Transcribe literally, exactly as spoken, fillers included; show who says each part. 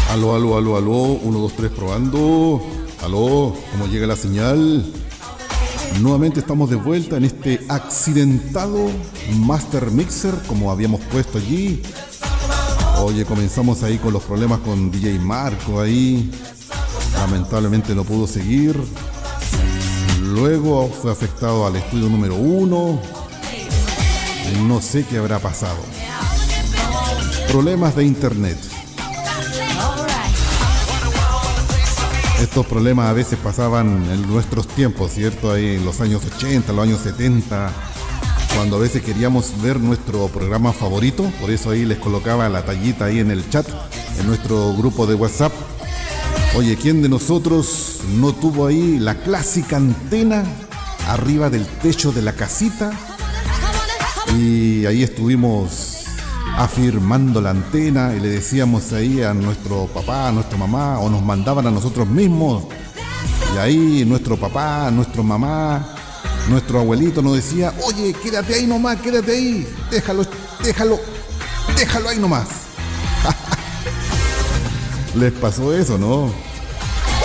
Speaker 1: Aló, aló, aló, aló, uno, dos, tres, probando. Aló, ¿cómo llega la señal? Nuevamente estamos de vuelta en este accidentado Master Mixer, como habíamos puesto allí. Oye, comenzamos ahí con los problemas con D J Marco ahí. Lamentablemente no pudo seguir. Luego fue afectado al estudio número uno. No sé qué habrá pasado. Problemas de internet. Estos problemas a veces pasaban en nuestros tiempos, ¿cierto? Ahí en los años ochenta, los años setenta, cuando a veces queríamos ver nuestro programa favorito. Por eso ahí les colocaba la tallita ahí en el chat, en nuestro grupo de WhatsApp. Oye, ¿quién de nosotros no tuvo ahí la clásica antena arriba del techo de la casita? Y ahí estuvimos afirmando la antena y le decíamos ahí a nuestro papá, a nuestra mamá, o nos mandaban a nosotros mismos. Y ahí nuestro papá, nuestra mamá, nuestro abuelito nos decía: oye, quédate ahí nomás, quédate ahí, déjalo, déjalo, déjalo ahí nomás. Les pasó eso, ¿no?